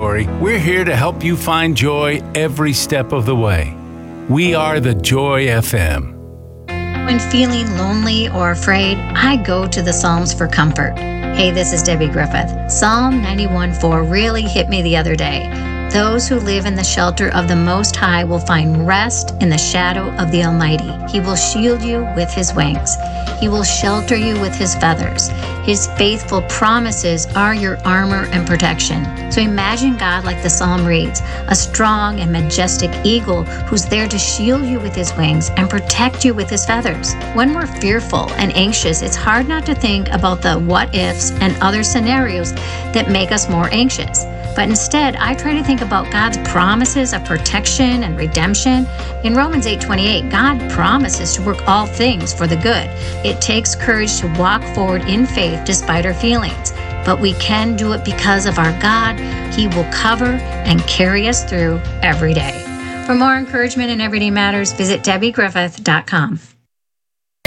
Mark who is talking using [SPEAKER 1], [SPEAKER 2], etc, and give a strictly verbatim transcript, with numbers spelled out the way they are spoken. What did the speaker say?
[SPEAKER 1] story, we're here to help you find joy every step of the way. We are the Joy F M.
[SPEAKER 2] When feeling lonely or afraid, I go to the Psalms for comfort. Hey, this is Debbie Griffith. Psalm ninety-one four really hit me the other day. Those who live in the shelter of the Most High will find rest in the shadow of the Almighty. He will shield you with His wings. He will shelter you with His feathers. His faithful promises are your armor and protection. So imagine God like the psalm reads, a strong and majestic eagle who's there to shield you with His wings and protect you with His feathers. When we're fearful and anxious, it's hard not to think about the what ifs and other scenarios that make us more anxious. But instead, I try to think about God's promises of protection and redemption. In Romans eight twenty-eight, God promises to work all things for the good. It takes courage to walk forward in faith despite our feelings. But we can do it because of our God. He will cover and carry us through every day. For more encouragement in Everyday Matters, visit Debbie Griffith dot com.